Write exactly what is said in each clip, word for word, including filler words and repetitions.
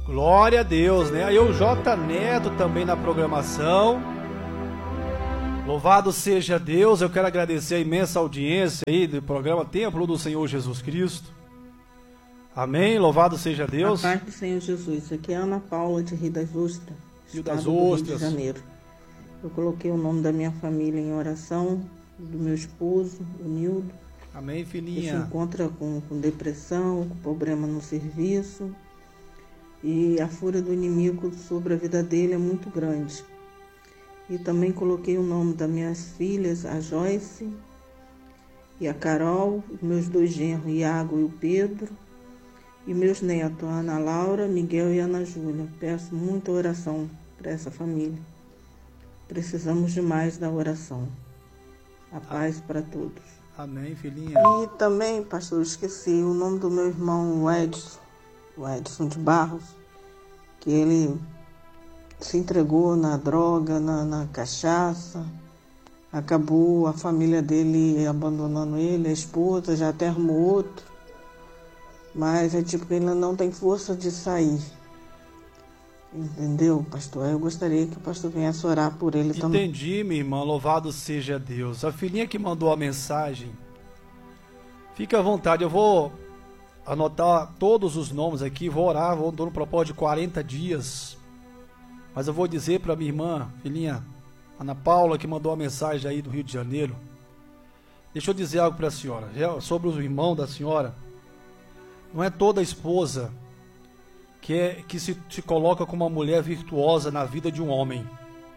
Glória a Deus, né? Aí o J Neto também na programação. Louvado seja Deus. Eu quero agradecer a imensa audiência aí do programa Templo do Senhor Jesus Cristo. Amém. Louvado seja Deus. A paz do Senhor Jesus. Aqui é a Ana Paula de Rio das Ostras, Rio das estado do Rio Ostras. de Janeiro. Eu coloquei o nome da minha família em oração, do meu esposo, o Nildo. Amém, Que se filhinha. encontra com, com depressão, com problema no serviço. E a fúria do inimigo sobre a vida dele é muito grande. E também coloquei o nome das minhas filhas, a Joyce e a Carol, os meus dois genros, Iago e o Pedro, e meus netos, a Ana Laura, Miguel e Ana Júlia. Peço muita oração para essa família. Precisamos demais da oração. A paz para todos. Amém, filhinha. E também, pastor, esqueci o nome do meu irmão, o Edson, o Edson de Barros, que ele se entregou na droga, na, na cachaça. Acabou a família dele abandonando ele, a esposa, já até arrumou outro. Mas é tipo que ele não tem força de sair. Entendeu, pastor? Eu gostaria que o pastor viesse orar por ele também. Entendi, minha irmã. Louvado seja Deus. A filhinha que mandou a mensagem, fica à vontade. Eu vou anotar todos os nomes aqui, vou orar, vou dar um propósito de quarenta dias. Mas eu vou dizer para minha irmã, filhinha Ana Paula, que mandou a mensagem aí do Rio de Janeiro. Deixa eu dizer algo para a senhora, sobre o irmão da senhora. Não é toda esposa que, é, que se, se coloca como uma mulher virtuosa na vida de um homem.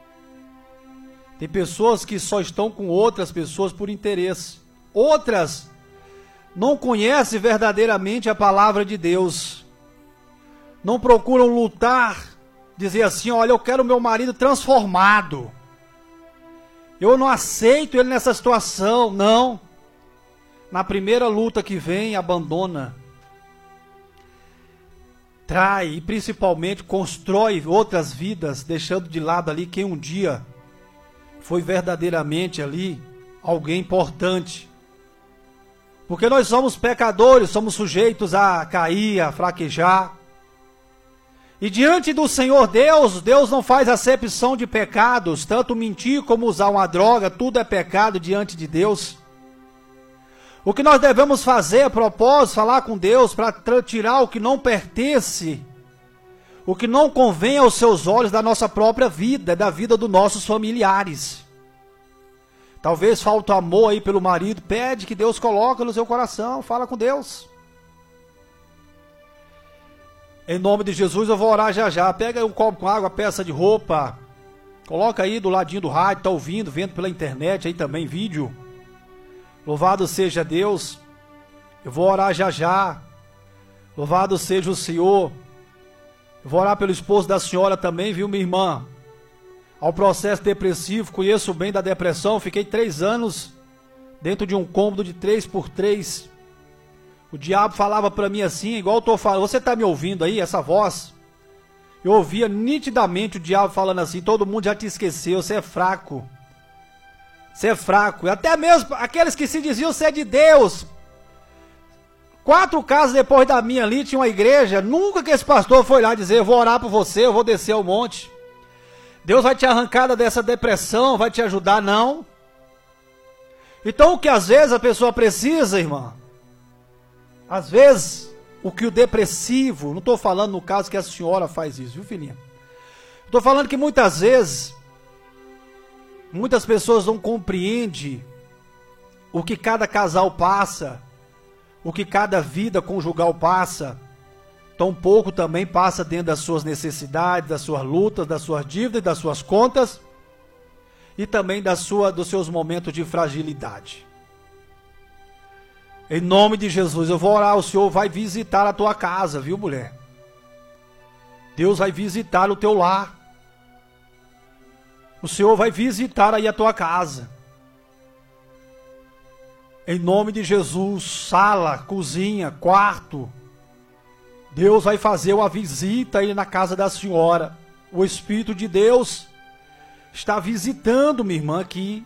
Tem pessoas que só estão com outras pessoas por interesse. Outras não conhecem verdadeiramente a palavra de Deus. Não procuram lutar, dizer assim, olha, eu quero meu marido transformado. Eu não aceito ele nessa situação, não. Na primeira luta que vem, abandona. Trai e principalmente constrói outras vidas, deixando de lado ali quem um dia foi verdadeiramente ali alguém importante. Porque nós somos pecadores, somos sujeitos a cair, a fraquejar. E diante do Senhor Deus, Deus não faz acepção de pecados, tanto mentir como usar uma droga, tudo é pecado diante de Deus. O que nós devemos fazer a propósito, falar com Deus para tirar o que não pertence, o que não convém aos seus olhos da nossa própria vida, da vida dos nossos familiares. Talvez falta amor aí pelo marido, pede que Deus coloque no seu coração, fala com Deus. Em nome de Jesus eu vou orar já já. Pega aí um copo com água, peça de roupa. Coloca aí do ladinho do rádio, tá ouvindo, vendo pela internet aí também, vídeo. Louvado seja Deus. Eu vou orar já já. Louvado seja o Senhor. Eu vou orar pelo esposo da senhora também, viu, minha irmã? Ao processo depressivo, conheço bem da depressão. Fiquei três anos dentro de um cômodo de três por três. O diabo falava para mim assim, igual eu tô falando, você tá me ouvindo aí, essa voz? Eu ouvia nitidamente o diabo falando assim, todo mundo já te esqueceu, você é fraco. Você é fraco. E até mesmo aqueles que se diziam ser de Deus. Quatro casas depois da minha ali, tinha uma igreja, nunca que esse pastor foi lá dizer, eu vou orar por você, eu vou descer ao monte. Deus vai te arrancar dessa depressão, vai te ajudar, não. Então o que às vezes a pessoa precisa, irmã, às vezes, o que o depressivo, não estou falando no caso que a senhora faz isso, viu, filhinha? Estou falando que muitas vezes, muitas pessoas não compreendem o que cada casal passa, o que cada vida conjugal passa, tão pouco também passa dentro das suas necessidades, das suas lutas, das suas dívidas, das suas contas, e também da sua, dos seus momentos de fragilidade. Em nome de Jesus, eu vou orar, o Senhor vai visitar a tua casa, viu, mulher? Deus vai visitar o teu lar. O Senhor vai visitar aí a tua casa. Em nome de Jesus, sala, cozinha, quarto. Deus vai fazer uma visita aí na casa da senhora. O Espírito de Deus está visitando minha irmã aqui.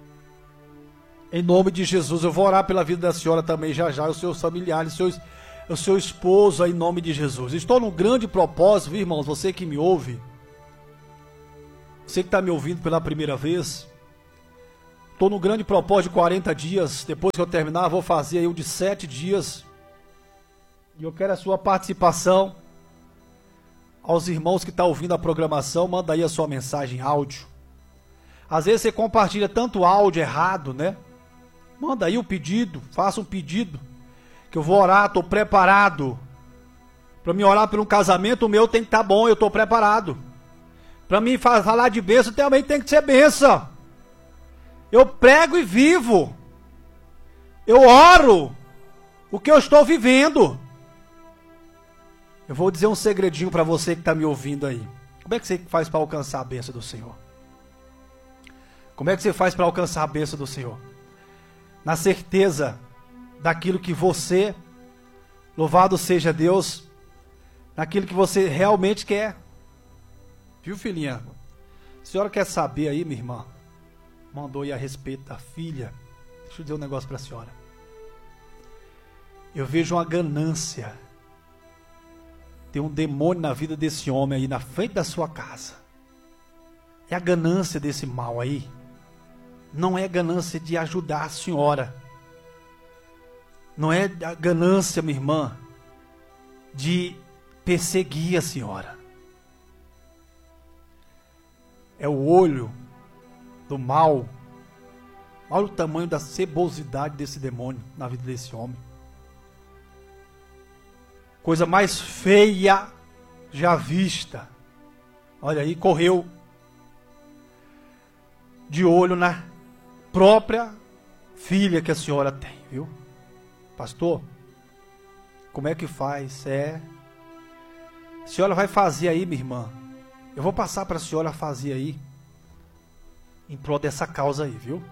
Em nome de Jesus, eu vou orar pela vida da senhora também já já, os seus familiares, seus... o seu esposo aí, em nome de Jesus. Estou num grande propósito, viu, irmãos? Você que me ouve, você que está me ouvindo pela primeira vez, estou num grande propósito de quarenta dias. Depois que eu terminar, vou fazer aí o de sete dias. E eu quero a sua participação. Aos irmãos que estão ouvindo a programação, manda aí a sua mensagem áudio. Às vezes você compartilha tanto áudio errado, né? Manda aí o pedido, faça um pedido, que eu vou orar, estou preparado. Para mim orar por um casamento, o meu tem que estar bom, eu estou preparado. Para mim falar de bênção, também tem que ser bênção. Eu prego e vivo. Eu oro o que eu estou vivendo. Eu vou dizer um segredinho para você que está me ouvindo aí. Como é que você faz para alcançar a bênção do Senhor? Como é que você faz para alcançar a bênção do Senhor? Na certeza daquilo que você, louvado seja Deus, naquilo que você realmente quer. Viu, filhinha? A senhora quer saber aí, minha irmã? Mandou aí a respeito da filha. Deixa eu dizer um negócio para a senhora. Eu vejo uma ganância. Tem um demônio na vida desse homem aí, na frente da sua casa. É a ganância desse mal aí. Não é ganância de ajudar a senhora. Não é a ganância, minha irmã, de perseguir a senhora. É o olho do mal. Olha o tamanho da cebosidade desse demônio na vida desse homem. Coisa mais feia já vista. Olha aí, correu de olho na própria filha que a senhora tem, viu? Pastor, como é que faz? É, a senhora vai fazer aí, minha irmã. Eu vou passar para a senhora fazer aí, em prol dessa causa aí, viu?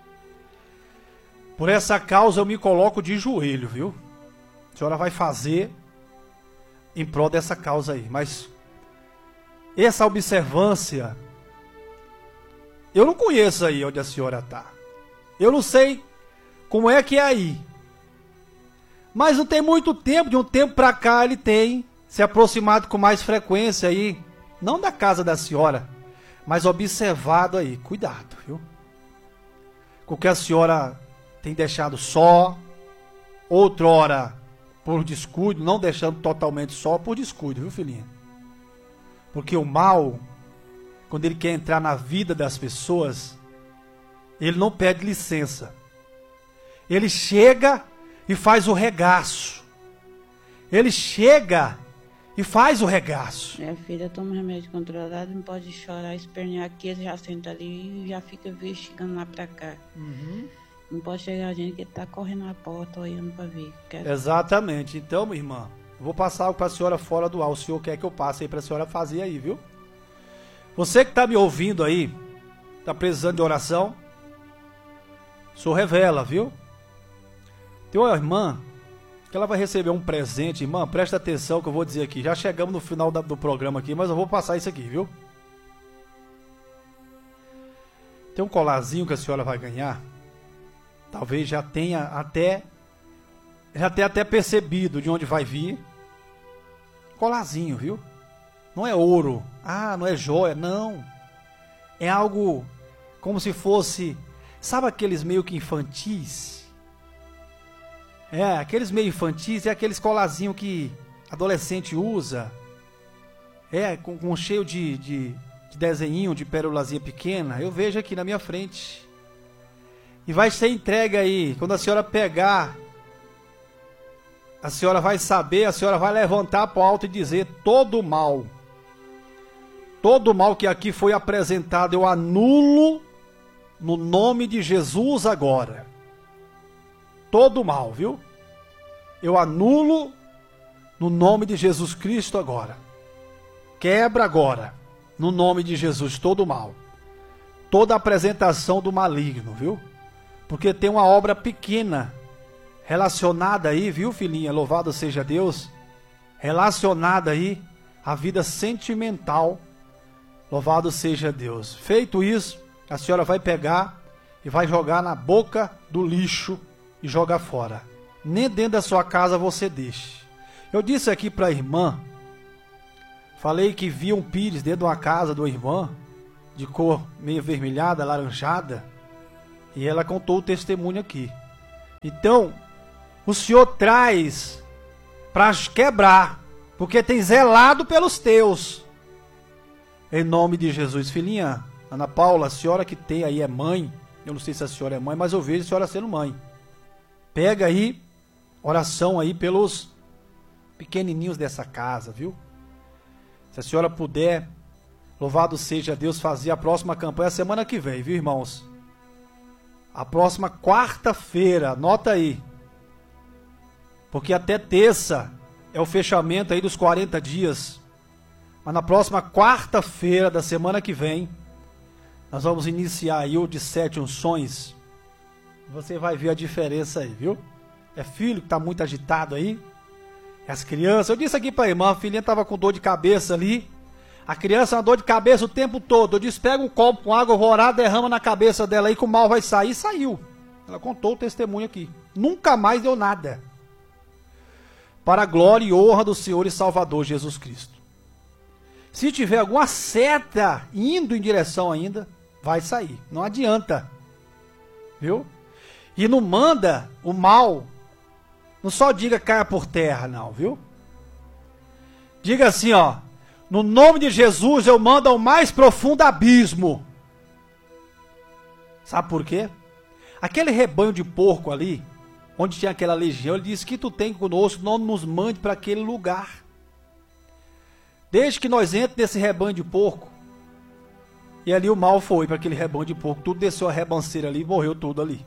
Por essa causa eu me coloco de joelho, viu? A senhora vai fazer em prol dessa causa aí, mas essa observância, eu não conheço aí onde a senhora está. Eu não sei como é que é aí. Mas não tem muito tempo, de um tempo para cá ele tem se aproximado com mais frequência aí, não da casa da senhora, mas observado aí. Cuidado, viu? Com o que a senhora tem deixado só, outrora por descuido, não deixando totalmente só por descuido, viu, filhinha? Porque o mal, quando ele quer entrar na vida das pessoas, ele não pede licença. Ele chega e faz o regaço. Ele chega e faz o regaço. Minha filha toma remédio controlado, não pode chorar, espernear aqui, ele já senta ali e já fica investigando lá pra cá. Uhum. Não pode chegar a gente que tá correndo na porta, olhando pra ver. Quer... Exatamente. Então, minha irmã, vou passar algo pra senhora fora do ar. O senhor quer que eu passe aí pra senhora fazer aí, viu? Você que tá me ouvindo aí, tá precisando de oração, o senhor revela, viu? Tem uma irmã que ela vai receber um presente. Irmã, presta atenção que eu vou dizer aqui. Já chegamos no final da, do programa aqui, mas eu vou passar isso aqui, viu? Tem um colarzinho que a senhora vai ganhar. Talvez já tenha até já tenha até percebido de onde vai vir. Colarzinho, viu? Não é ouro. Ah, não é joia. Não. É algo como se fosse... Sabe aqueles meio que infantis? É, aqueles meio infantis é aqueles colarzinhos que adolescente usa. É, com, com cheio de, de, de desenhinho, de pérolazinha pequena. Eu vejo aqui na minha frente. E vai ser entregue aí. Quando a senhora pegar, a senhora vai saber, a senhora vai levantar para o alto e dizer: todo o mal, todo o mal que aqui foi apresentado, eu anulo no nome de Jesus agora. Todo o mal, viu? Eu anulo no nome de Jesus Cristo agora. Quebra agora, no nome de Jesus, todo o mal. Toda a apresentação do maligno, viu? Porque tem uma obra pequena relacionada aí, viu, filhinha? Louvado seja Deus. Relacionada aí à vida sentimental. Louvado seja Deus. Feito isso, a senhora vai pegar e vai jogar na boca do lixo e jogar fora. Nem dentro da sua casa você deixe. Eu disse aqui para a irmã, falei que vi um pires dentro de uma casa de uma irmã, de cor meio avermelhada, alaranjada, e ela contou o testemunho aqui. Então, o Senhor traz para quebrar, porque tem zelado pelos teus. Em nome de Jesus. Filhinha, Ana Paula, a senhora que tem aí é mãe, eu não sei se a senhora é mãe, mas eu vejo a senhora sendo mãe. Pega aí, oração aí pelos pequenininhos dessa casa, viu? Se a senhora puder, louvado seja Deus, fazer a próxima campanha semana que vem, viu, irmãos? A próxima quarta-feira, anota aí. Porque até terça é o fechamento aí dos quarenta dias. Mas na próxima quarta-feira da semana que vem, nós vamos iniciar aí o de sete unções. Você vai ver a diferença aí, viu? É filho que está muito agitado aí. É as crianças. Eu disse aqui para a irmã, a filhinha estava com dor de cabeça ali. A criança uma dor de cabeça o tempo todo. Eu disse, pega um copo com água, eu vou orar, derrama na cabeça dela aí que o mal vai sair. E saiu. Ela contou o testemunho aqui. Nunca mais deu nada. Para a glória e honra do Senhor e Salvador Jesus Cristo. Se tiver alguma seta indo em direção ainda, vai sair. Não adianta. Viu? E não manda o mal. Não só diga caia por terra, não, viu? Diga assim, ó. No nome de Jesus eu mando ao mais profundo abismo. Sabe por quê? Aquele rebanho de porco ali, onde tinha aquela legião, ele disse que tu tem conosco, não nos mande para aquele lugar. Desde que nós entramos nesse rebanho de porco, e ali o mal foi para aquele rebanho de porco, tudo desceu a rebanceira ali e morreu tudo ali.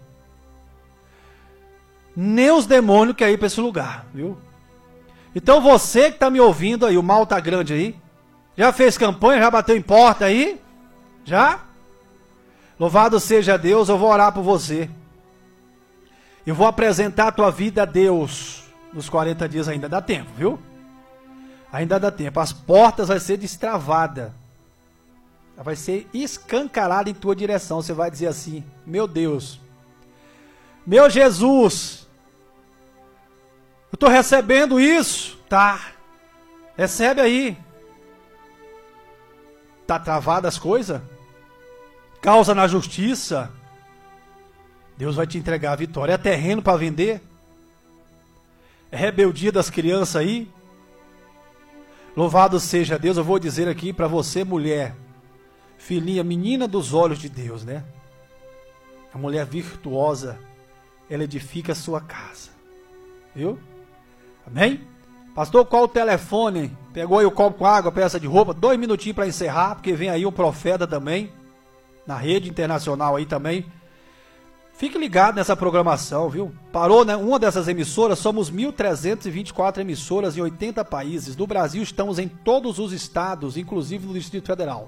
Nem os demônios querem ir para esse lugar, viu? Então você que está me ouvindo aí, o mal está grande aí, já fez campanha, já bateu em porta aí? Já? Louvado seja Deus, eu vou orar por você. Eu vou apresentar a tua vida a Deus nos quarenta dias, ainda dá tempo, viu? Ainda dá tempo. As portas vão ser destravadas. Vai ser escancarada em tua direção. Você vai dizer assim, meu Deus, meu Jesus, eu estou recebendo isso. Tá, recebe aí. Tá travada as coisas? Causa na justiça. Deus vai te entregar a vitória. É terreno para vender? É rebeldia das crianças aí? Louvado seja Deus. Eu vou dizer aqui para você, mulher, filhinha, menina dos olhos de Deus, né? A mulher virtuosa, ela edifica a sua casa. Viu? Amém? Pastor, qual o telefone? Pegou aí o copo com água, peça de roupa. Dois minutinhos para encerrar, porque vem aí um profeta também, na rede internacional aí também. Fique ligado nessa programação, viu? Parou, né? Uma dessas emissoras, somos mil trezentas e vinte e quatro emissoras em oitenta países. No Brasil estamos em todos os estados, inclusive no Distrito Federal.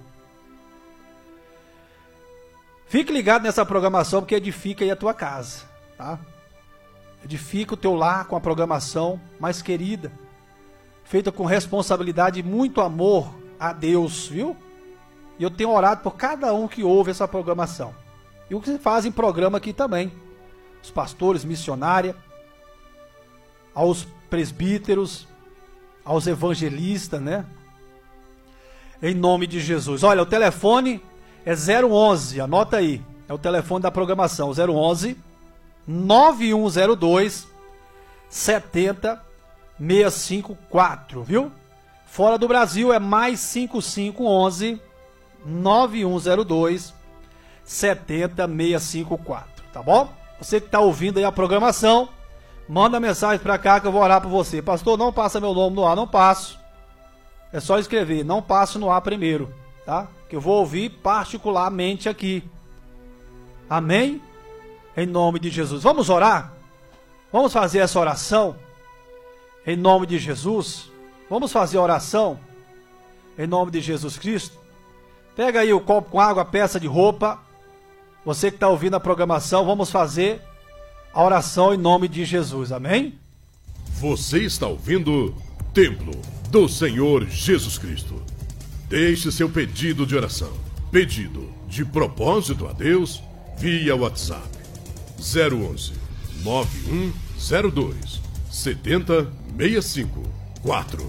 Fique ligado nessa programação, porque edifica aí a tua casa, tá? Edifica o teu lar com a programação mais querida, feita com responsabilidade e muito amor a Deus, viu? E eu tenho orado por cada um que ouve essa programação. E o que se faz em programa aqui também. Os pastores, missionária, aos presbíteros, aos evangelistas, né? Em nome de Jesus. Olha, o telefone é zero onze, anota aí. É o telefone da programação, zero onze, nove um zero dois, sete zero seis cinco quatro, viu? Fora do Brasil é mais cinco cinco um um, nove um zero dois, sete zero seis cinco quatro, tá bom? Você que está ouvindo aí a programação, manda mensagem para cá que eu vou orar por você. Pastor, não passa meu nome no ar, não passo. É só escrever, não passo no ar primeiro, tá? Que eu vou ouvir particularmente aqui. Amém? Em nome de Jesus. Vamos orar? Vamos fazer essa oração? Em nome de Jesus. Vamos fazer a oração? Em nome de Jesus Cristo. Pega aí o copo com água, a peça de roupa. Você que está ouvindo a programação, vamos fazer a oração em nome de Jesus. Amém? Você está ouvindo Templo do Senhor Jesus Cristo. Deixe seu pedido de oração. Pedido de propósito a Deus via WhatsApp. zero onze, nove um zero dois, sete zero seis cinco. quatro.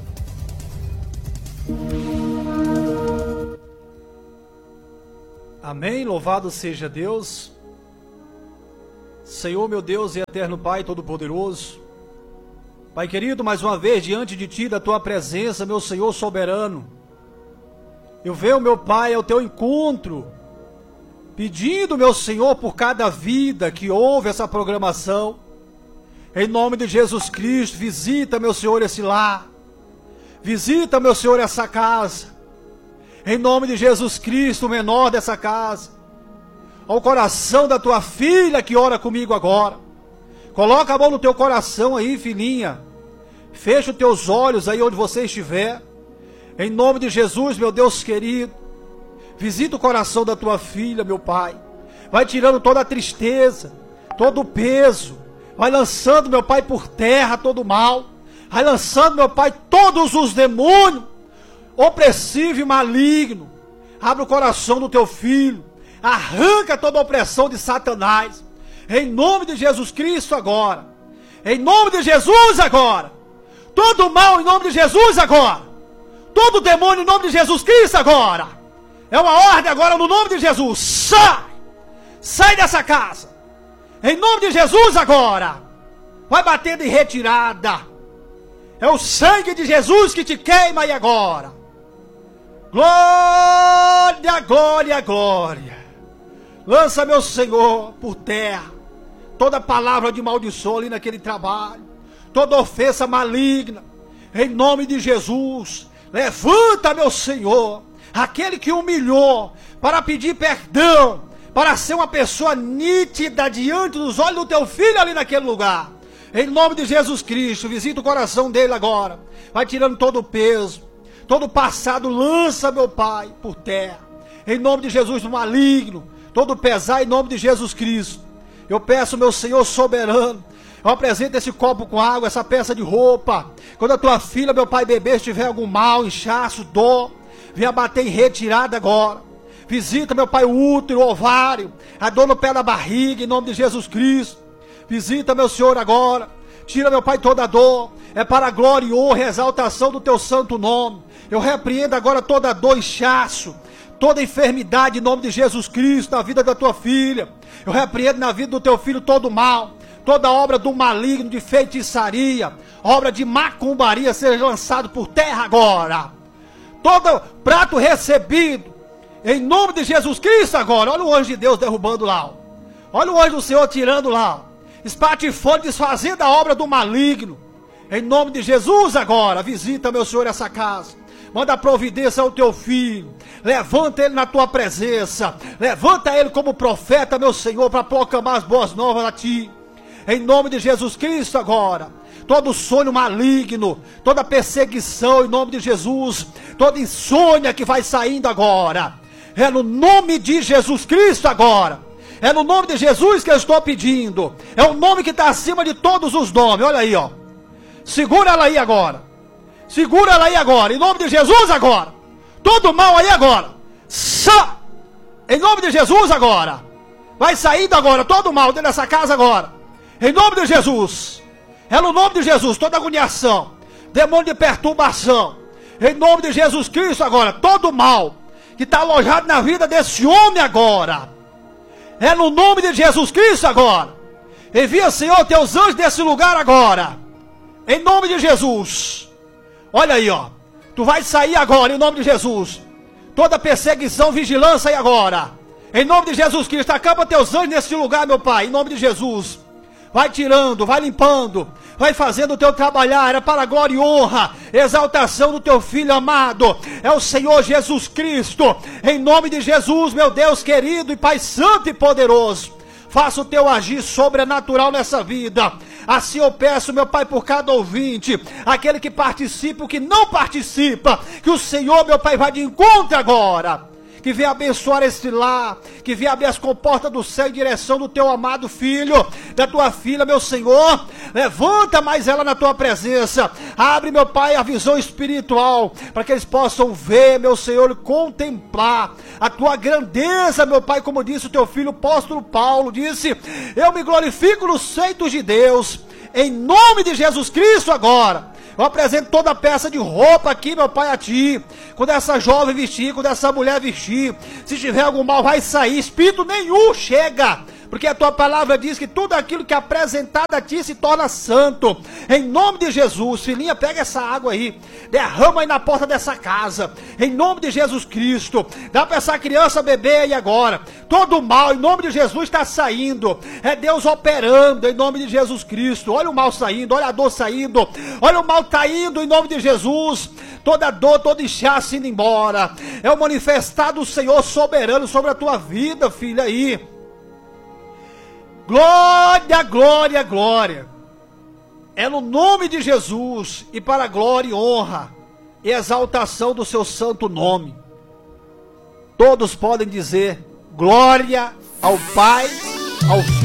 Amém, louvado seja Deus. Senhor, meu Deus e eterno Pai Todo-Poderoso, Pai querido, mais uma vez diante de Ti, da Tua presença, meu Senhor soberano, eu venho, meu Pai, ao Teu encontro, pedindo, meu Senhor, por cada vida que ouve essa programação, em nome de Jesus Cristo, visita, meu Senhor, esse lar, visita, meu Senhor, essa casa, em nome de Jesus Cristo, o menor dessa casa, ao coração da tua filha que ora comigo agora. Coloca a mão no teu coração aí, filhinha. Fecha os teus olhos aí onde você estiver. Em nome de Jesus, meu Deus querido. Visita o coração da tua filha, meu Pai. Vai tirando toda a tristeza, todo o peso. Vai lançando, meu Pai, por terra todo o mal. Vai lançando, meu Pai, todos os demônios opressivo e maligno. Abre o coração do teu filho. Arranca toda a opressão de Satanás. Em nome de Jesus Cristo agora. Em nome de Jesus agora. Todo mal em nome de Jesus agora. Todo demônio em nome de Jesus Cristo agora. É uma ordem agora no nome de Jesus. Sai! Sai dessa casa. Em nome de Jesus agora. Vai batendo em retirada. É o sangue de Jesus que te queima aí agora. Glória, glória, glória. Lança, meu Senhor, por terra toda palavra de maldição ali naquele trabalho, toda ofensa maligna, em nome de Jesus. Levanta, meu Senhor, aquele que humilhou para pedir perdão, para ser uma pessoa nítida diante dos olhos do teu filho ali naquele lugar. Em nome de Jesus Cristo, visita o coração dele agora. Vai tirando todo o peso, todo o passado, lança, meu Pai, por terra. Em nome de Jesus, do maligno, todo pesar, em nome de Jesus Cristo. Eu peço, meu Senhor soberano, eu apresento esse copo com água, essa peça de roupa. Quando a tua filha, meu Pai, bebê, estiver algum mal, inchaço, dor, venha bater em retirada agora. Visita, meu Pai, o útero, o ovário, a dor no pé da barriga, em nome de Jesus Cristo. Visita, meu Senhor, agora. Tira, meu Pai, toda a dor. É para a glória e honra e exaltação do teu santo nome. Eu repreendo agora toda dor, inchaço, toda enfermidade em nome de Jesus Cristo na vida da tua filha. Eu repreendo na vida do teu filho todo mal, toda obra do maligno, de feitiçaria, obra de macumbaria seja lançado por terra agora. Todo prato recebido em nome de Jesus Cristo agora. Olha o anjo de Deus derrubando lá. Olha o anjo do Senhor tirando lá. Espatifando, desfazendo a obra do maligno. Em nome de Jesus agora. Visita, meu Senhor, essa casa. Manda providência ao teu filho. Levanta ele na tua presença. Levanta ele como profeta, meu Senhor, para proclamar as boas novas a ti. Em nome de Jesus Cristo agora. Todo sonho maligno, toda perseguição em nome de Jesus, toda insônia que vai saindo agora. É no nome de Jesus Cristo agora. É no nome de Jesus que eu estou pedindo. É o nome que está acima de todos os nomes. Olha aí, ó. Segura ela aí agora. Segura ela aí agora. Em nome de Jesus agora. Todo mal aí agora. Só. Em nome de Jesus agora. Vai saindo agora. Todo mal dentro dessa casa agora. Em nome de Jesus. É no nome de Jesus. Toda agoniação. Demônio de perturbação. Em nome de Jesus Cristo agora. Todo mal que está alojado na vida desse homem agora. É no nome de Jesus Cristo agora. Envia, Senhor, teus anjos desse lugar agora. Em nome de Jesus. Olha aí, ó. Tu vai sair agora, em nome de Jesus. Toda perseguição, vigilância aí agora. Em nome de Jesus Cristo. Acaba teus anjos nesse lugar, meu Pai. Em nome de Jesus. Vai tirando, vai limpando, vai fazendo o teu trabalhar, é para a glória e honra, exaltação do teu Filho amado, é o Senhor Jesus Cristo, em nome de Jesus, meu Deus querido e Pai santo e poderoso, faça o teu agir sobrenatural nessa vida, assim eu peço, meu Pai, por cada ouvinte, aquele que participa, o que não participa, que o Senhor, meu Pai, vai de encontro agora, que venha abençoar este lar, que venha abrir as comportas do céu em direção do teu amado filho, da tua filha, meu Senhor. Levanta mais ela na tua presença. Abre, meu Pai, a visão espiritual, para que eles possam ver, meu Senhor, e contemplar a tua grandeza, meu Pai, como disse o teu filho, o apóstolo Paulo, disse, eu me glorifico nos feitos de Deus, em nome de Jesus Cristo agora. Eu apresento toda a peça de roupa aqui, meu Pai, a Ti. Quando essa jovem vestir, quando essa mulher vestir, se tiver algum mal, vai sair. Espírito nenhum chega. Porque a Tua palavra diz que tudo aquilo que é apresentado a Ti se torna santo. Em nome de Jesus, filhinha, pega essa água aí, derrama aí na porta dessa casa. Em nome de Jesus Cristo, dá para essa criança beber aí agora. Todo mal, em nome de Jesus, está saindo. É Deus operando, em nome de Jesus Cristo. Olha o mal saindo, olha a dor saindo. Olha o mal tá indo, em nome de Jesus. Toda dor, todo inchaço indo embora. É o manifestar do Senhor soberano sobre a tua vida, filha aí. Glória, glória, glória. É no nome de Jesus e para a glória e honra e exaltação do seu santo nome. Todos podem dizer glória ao Pai, ao Filho.